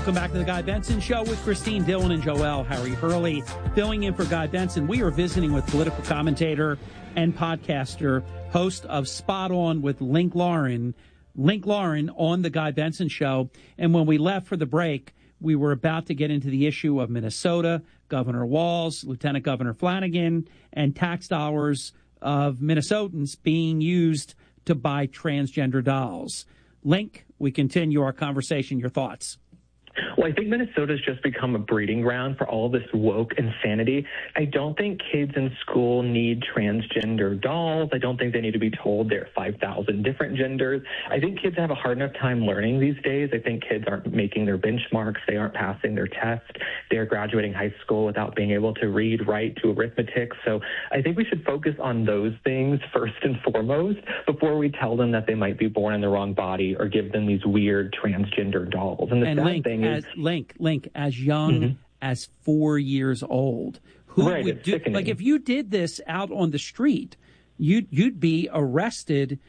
Welcome back to the Guy Benson Show with Christine Dillon and Joel Harry Hurley, filling in for Guy Benson. We are visiting with political commentator and podcaster, host of Spot On with Link Lauren on the Guy Benson Show. And when we left for the break, we were about to get into the issue of Minnesota, Governor Walz, Lieutenant Governor Flanagan, and tax dollars of Minnesotans being used to buy transgender dolls. Link, we continue our conversation. Your thoughts? Well, I think Minnesota's just become a breeding ground for all this woke insanity. I don't think kids in school need transgender dolls. I don't think they need to be told there are 5,000 different genders. I think kids have a hard enough time learning these days. I think kids aren't making their benchmarks. They aren't passing their tests. They're graduating high school without being able to read, write, do arithmetic. So I think we should focus on those things first and foremost before we tell them that they might be born in the wrong body or give them these weird transgender dolls. And the sad thing is, Link, as young as 4 years old, who would do, like, if you did this out on the street, you'd be arrested